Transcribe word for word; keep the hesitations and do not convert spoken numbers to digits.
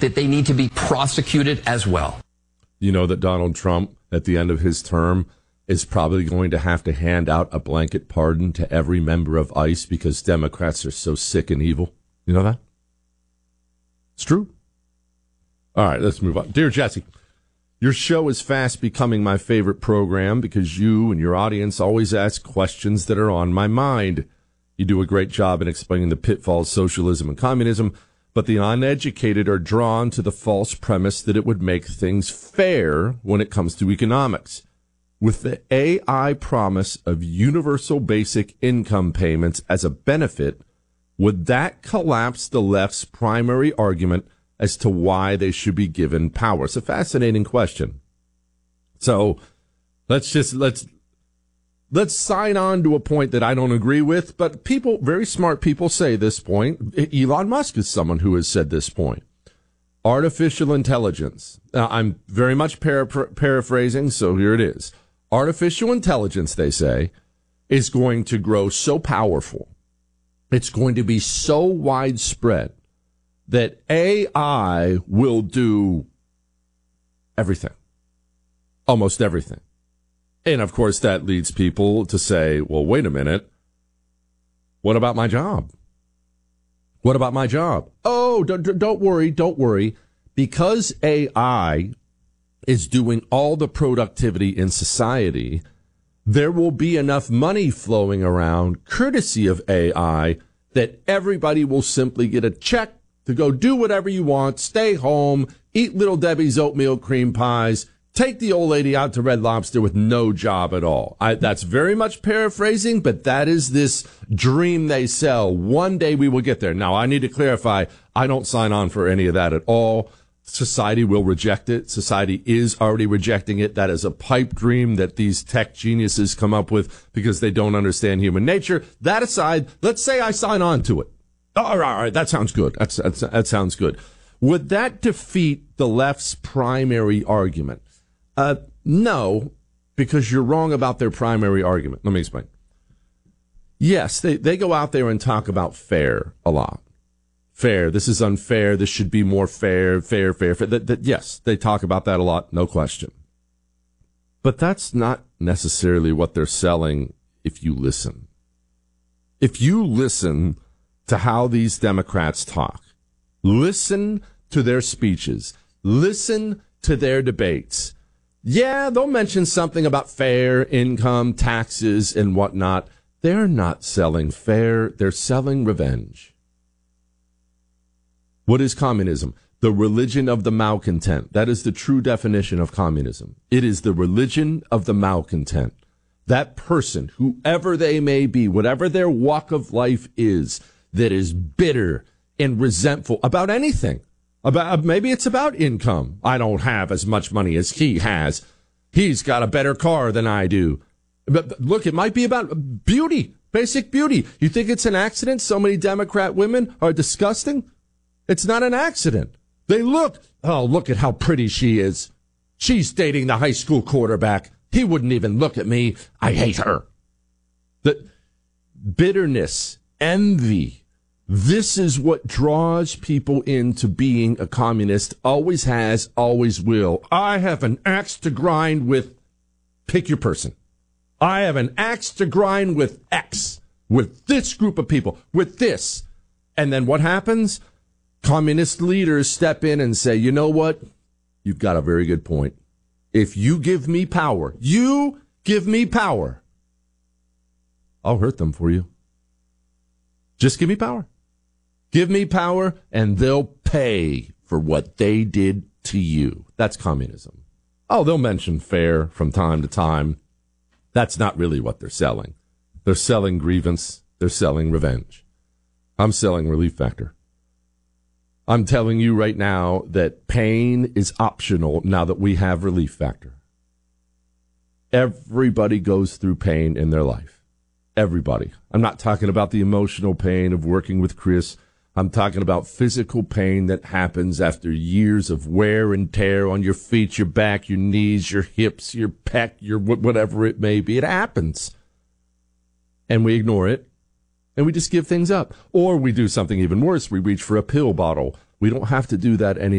that they need to be prosecuted as well. You know that Donald Trump, at the end of his term, is probably going to have to hand out a blanket pardon to every member of ICE because Democrats are so sick and evil. You know that? It's true. All right, let's move on. Dear Jesse, your show is fast becoming my favorite program because you and your audience always ask questions that are on my mind. You do a great job in explaining the pitfalls of socialism and communism, but the uneducated are drawn to the false premise that it would make things fair when it comes to economics. With the A I promise of universal basic income payments as a benefit, would that collapse the left's primary argument as to why they should be given power? It's a fascinating question. So let's just, let's, let's sign on to a point that I don't agree with, but people, very smart people say this point. Elon Musk is someone who has said this point. Artificial intelligence. Now, I'm very much para- paraphrasing, so here it is. Artificial intelligence, they say, is going to grow so powerful, it's going to be so widespread that A I will do everything, almost everything. And, of course, that leads people to say, well, wait a minute. What about my job? What about my job? Oh, don't, don't worry, don't worry. Because A I is doing all the productivity in society, there will be enough money flowing around, courtesy of A I, that everybody will simply get a check to go do whatever you want, stay home, eat Little Debbie's oatmeal cream pies, take the old lady out to Red Lobster with no job at all. I, that's very much paraphrasing, but that is this dream they sell. One day we will get there. Now, I need to clarify, I don't sign on for any of that at all. Society will reject it. Society is already rejecting it. That is a pipe dream that these tech geniuses come up with because they don't understand human nature. That aside, let's say I sign on to it. All right, all right, that sounds good. That's, that's, that sounds good. Would that defeat the left's primary argument? Uh, no, because you're wrong about their primary argument. Let me explain. Yes, they, they go out there and talk about fair a lot. Fair. This is unfair. This should be more fair, fair, fair, fair. That, that, yes, they talk about that a lot. No question. But that's not necessarily what they're selling if you listen. If you listen to how these Democrats talk, listen to their speeches, listen to their debates. Yeah, they'll mention something about fair income, taxes, and whatnot. They're not selling fair. They're selling revenge. What is communism? The religion of the malcontent. That is the true definition of communism. It is the religion of the malcontent. That person, whoever they may be, whatever their walk of life is, that is bitter and resentful about anything. About maybe it's about income. I don't have as much money as he has. He's got a better car than I do. But look, it might be about beauty, basic beauty. You think it's an accident so many Democrat women are disgusting? It's not an accident. They look, oh, look at how pretty she is. She's dating the high school quarterback. He wouldn't even look at me. I hate her. The bitterness, envy. This is what draws people into being a communist, always has, always will. I have an axe to grind with, pick your person. I have an axe to grind with X, with this group of people, with this. And then what happens? Communist leaders step in and say, you know what? You've got a very good point. If you give me power, you give me power, I'll hurt them for you. Just give me power. Give me power, and they'll pay for what they did to you. That's communism. Oh, they'll mention fair from time to time. That's not really what they're selling. They're selling grievance. They're selling revenge. I'm selling relief factor. I'm telling you right now that pain is optional now that we have relief factor. Everybody goes through pain in their life. Everybody. I'm not talking about the emotional pain of working with Chris. I'm talking about physical pain that happens after years of wear and tear on your feet, your back, your knees, your hips, your pec, your whatever it may be. It happens. And we ignore it. And we just give things up. Or we do something even worse. We reach for a pill bottle. We don't have to do that anymore.